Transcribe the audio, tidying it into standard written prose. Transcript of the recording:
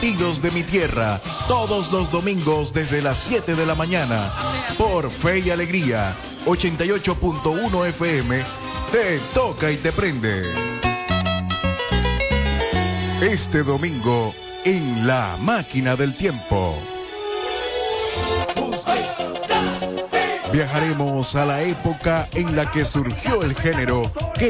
Latidos de mi tierra, todos los domingos desde las 7 de la mañana, por Fe y Alegría, 88.1 FM, te toca y te prende. Este domingo, en La Máquina del Tiempo. Viajaremos a la época en la que surgió el género que